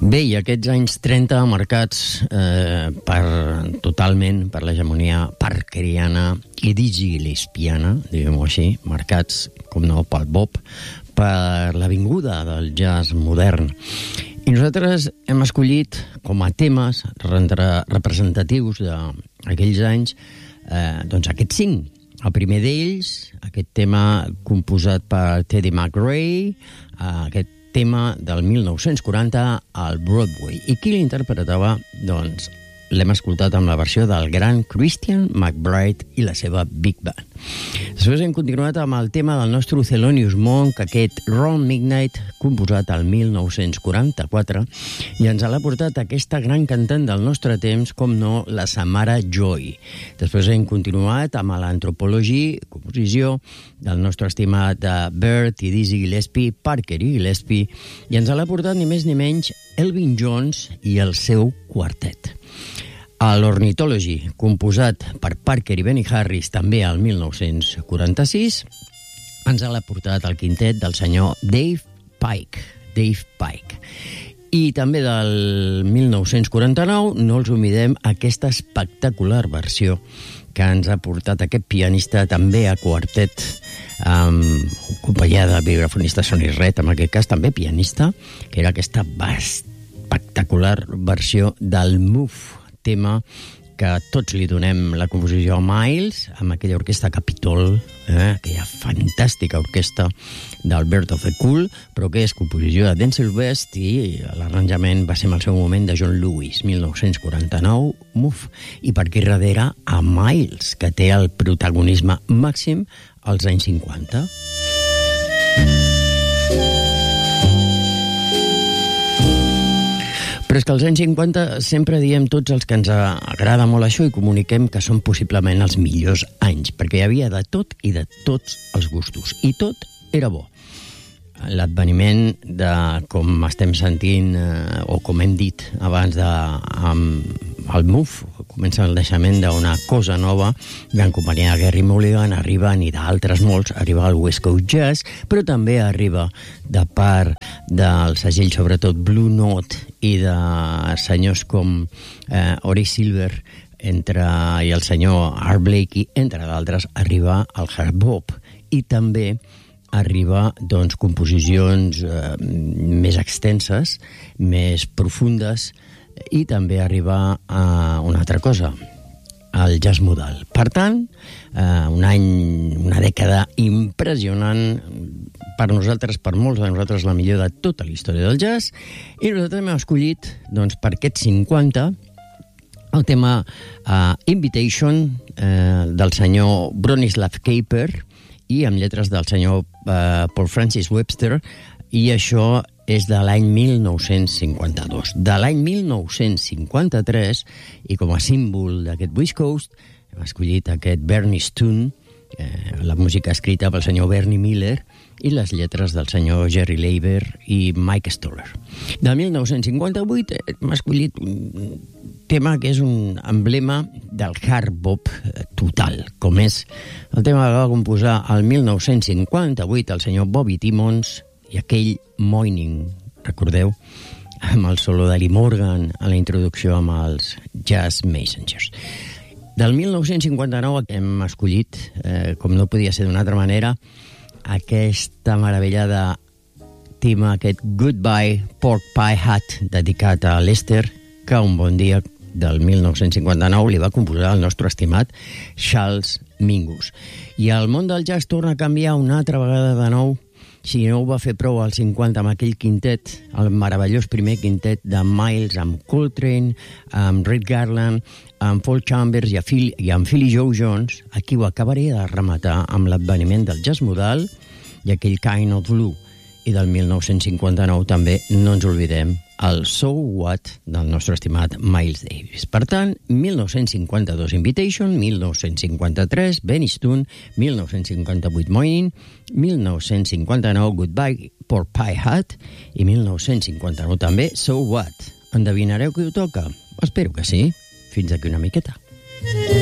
Bé, i aquests anys 30 marcats totalment per l'hegemonia parkeriana i digi-lespiana, diguem-ho així, marcats, com no, pel bop, per l'avinguda del jazz modern. I nosaltres hem escollit com a temes representatius d'aquells anys doncs aquests 5. El primer d'ells, aquest tema composat per Teddy McRae, aquest tema del 1940 al Broadway. I qui l'interpretava? Doncs l'hem escoltat amb la versió del gran Christian McBride i la seva Big Band. Després hem continuat amb el tema del nostre Thelonious Monk, aquest Round Midnight, composat al 1944, i ens l'ha portat aquesta gran cantant del nostre temps, com no, la Samara Joy. Després hem continuat amb l'Anthropology, composició del nostre estimat Bert i Dizzy Gillespie, Parker i Gillespie, i ens l'ha portat ni més ni menys Elvin Jones i el seu quartet. A l'Ornithology, composat per Parker i Benny Harris també al 1946, ens l'ha portat el quintet del senyor Dave Pike. I també del 1949, no els oblidem, aquesta espectacular versió que ens ha portat aquest pianista també a quartet, acompanyada del vibrafonista Sonny Red, en aquest cas també pianista, que era aquesta espectacular versió del Move, tema que tots li donem la composició a Miles, amb aquella orquestra Capitol, aquella fantàstica orquestra d'Albert of the Cool, però que és composició de Denzel West, i l'arranjament va ser en el seu moment de John Lewis, 1949, Move. I per aquí darrere a Miles, que té el protagonisme màxim als anys 50. Però és que als anys 50 sempre diem tots els que ens agrada molt això i comuniquem que són possiblement els millors anys, perquè hi havia de tot i de tots els gustos, i tot era bo. L'adveniment de, com estem sentint, o com hem dit abans, el Move, comença el naixement d'una cosa nova, en companyia de Gary Mulligan, arriben, i d'altres molts, arriba al West Coast Jazz, però també arriba de part del segell, sobretot Blue Note, i de senyors com Ori Silver i el senyor Art Blakey, entre d'altres, arriba al hard bop, i també arriba, doncs, composicions més extenses, més profundes, i també arriba a una altra cosa, el jazz modal. Per tant, una dècada impressionant per nosaltres, per molts de nosaltres, la millor de tota la història del jazz, i nosaltres hem escollit, doncs, per aquests 50, el tema Invitation del senyor Bronislaw Kaper, i amb lletres del senyor Paul Francis Webster, i això és de l'any 1952. De l'any 1953, i com a símbol d'aquest West Coast, hem escollit aquest Bernie's Tune, la música escrita pel senyor Bernie Miller i les lletres del senyor Jerry Leiber i Mike Stoller. De 1958 hem escollit un tema que és un emblema del hard bop total, com és el tema que va composar el 1958 el senyor Bobby Timmons i aquell Morning, recordeu, amb el solo de Lee Morgan a la introducció amb els Jazz Messengers. Del 1959 hem escollit, com no podia ser d'una altra manera, aquesta meravellada tema, aquest Goodbye Pork Pie Hat, dedicat a Lester, que un bon dia del 1959 li va composar el nostre estimat Charles Mingus. I el món del jazz torna a canviar una altra vegada de nou. Si no ho va fer prou als 50 amb aquell quintet, el meravellós primer quintet de Miles, amb Coltrane, amb Red Garland, amb Paul Chambers i amb Philly Joe Jones, aquí ho acabaré de rematar amb l'adveniment del jazz modal i aquell Kind of Blue. I del 1959 també, no ens oblidem, el So What del nostre estimat Miles Davis. Per tant, 1952 Invitation, 1953 Benny's Tune, 1958 Morning, 1959 Goodbye Pork Pie Hat i 1959 també So What. Endevinareu qui ho toca? Espero que sí. Fins aquí una miqueta.